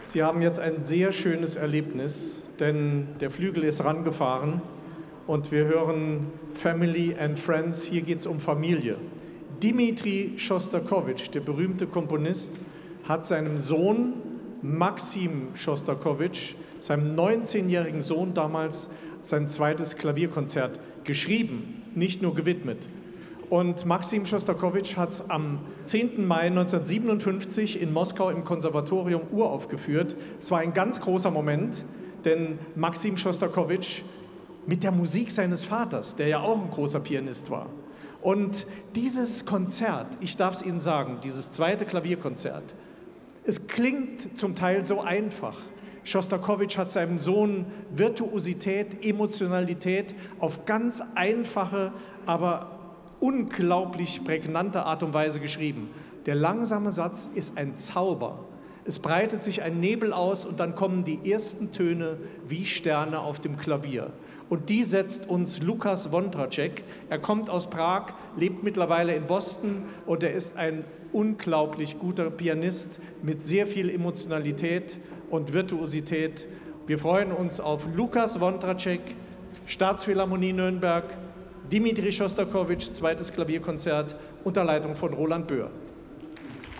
Sie haben jetzt ein sehr schönes Erlebnis, denn der Flügel ist rangefahren und wir hören Family and Friends. Hier geht es um Familie. Dmitri Schostakowitsch, der berühmte Komponist, hat seinem Sohn Maxim Schostakowitsch, seinem 19-jährigen Sohn damals, sein zweites Klavierkonzert geschrieben, nicht nur gewidmet. Und Maxim Schostakowitsch hat es am 10. Mai 1957 in Moskau im Konservatorium uraufgeführt. Es war ein ganz großer Moment, denn Maxim Schostakowitsch mit der Musik seines Vaters, der ja auch ein großer Pianist war. Und dieses Konzert, ich darf es Ihnen sagen, dieses zweite Klavierkonzert, es klingt zum Teil so einfach. Schostakowitsch hat seinem Sohn Virtuosität, Emotionalität auf ganz einfache, aber unglaublich prägnante Art und Weise geschrieben. Der langsame Satz ist ein Zauber. Es breitet sich ein Nebel aus und dann kommen die ersten Töne wie Sterne auf dem Klavier. Und die setzt uns Lukas Wondratschek. Er kommt aus Prag, lebt mittlerweile in Boston und er ist ein unglaublich guter Pianist mit sehr viel Emotionalität und Virtuosität. Wir freuen uns auf Lukas Wondratschek, Staatsphilharmonie Nürnberg, Dmitri Schostakowitsch, zweites Klavierkonzert unter Leitung von Roland Böhr.